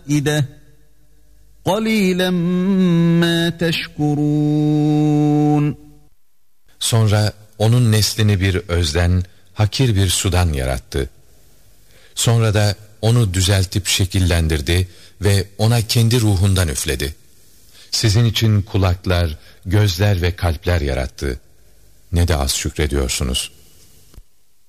أَفْئِدَةً قَلِيلًا مَا تَشْكُرُونَ. Sonra onun neslini bir özden, hakir bir sudan yarattı. Sonra da onu düzeltip şekillendirdi ve ona kendi ruhundan üfledi. Sizin için kulaklar, gözler ve kalpler yarattı. Ne de az şükrediyorsunuz.